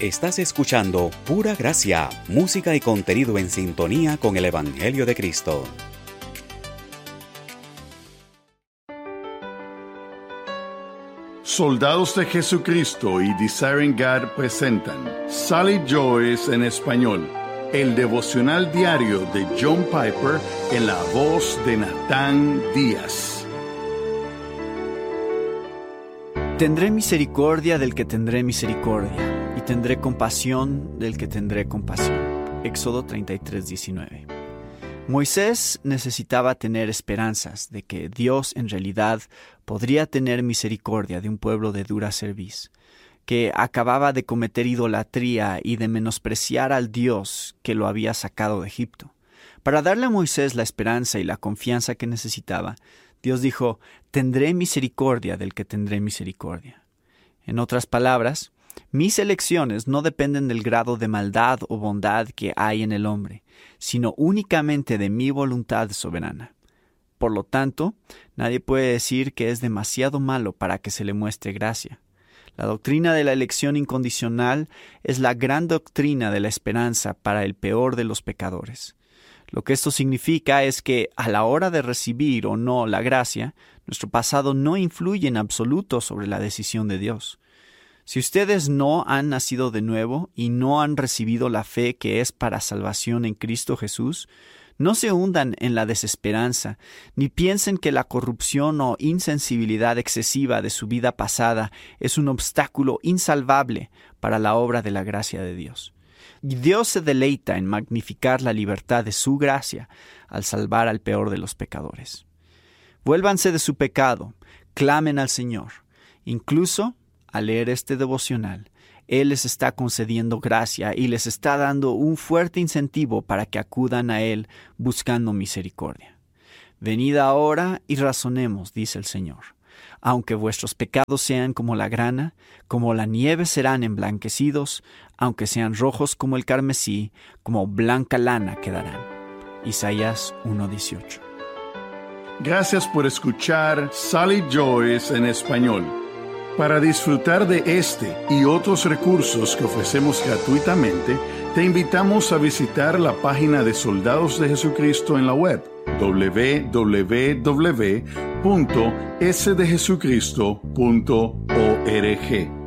Estás escuchando Pura Gracia, música y contenido en sintonía con el Evangelio de Cristo. Soldados de Jesucristo y Desiring God presentan Sally Joyce en español, el devocional diario de John Piper en la voz de Natán Díaz. Tendré misericordia del que tendré misericordia, y tendré compasión del que tendré compasión. Éxodo 33:19. Moisés necesitaba tener esperanzas de que Dios en realidad podría tener misericordia de un pueblo de dura cerviz, que acababa de cometer idolatría y de menospreciar al Dios que lo había sacado de Egipto. Para darle a Moisés la esperanza y la confianza que necesitaba, Dios dijo: «Tendré misericordia del que tendré misericordia». En otras palabras, mis elecciones no dependen del grado de maldad o bondad que hay en el hombre, sino únicamente de mi voluntad soberana. Por lo tanto, nadie puede decir que es demasiado malo para que se le muestre gracia. La doctrina de la elección incondicional es la gran doctrina de la esperanza para el peor de los pecadores. Lo que esto significa es que a la hora de recibir o no la gracia, nuestro pasado no influye en absoluto sobre la decisión de Dios. Si ustedes no han nacido de nuevo y no han recibido la fe que es para salvación en Cristo Jesús, no se hundan en la desesperanza, ni piensen que la corrupción o insensibilidad excesiva de su vida pasada es un obstáculo insalvable para la obra de la gracia de Dios. Y Dios se deleita en magnificar la libertad de su gracia al salvar al peor de los pecadores. Vuélvanse de su pecado, clamen al Señor. Incluso, al leer este devocional, Él les está concediendo gracia y les está dando un fuerte incentivo para que acudan a Él buscando misericordia. Venid ahora y razonemos, dice el Señor. Aunque vuestros pecados sean como la grana, como la nieve serán emblanquecidos, aunque sean rojos como el carmesí, como blanca lana quedarán. Isaías 1:18. Gracias por escuchar Sally Joyce en español. Para disfrutar de este y otros recursos que ofrecemos gratuitamente, te invitamos a visitar la página de Soldados de Jesucristo en la web, www.sdejesucristo.org.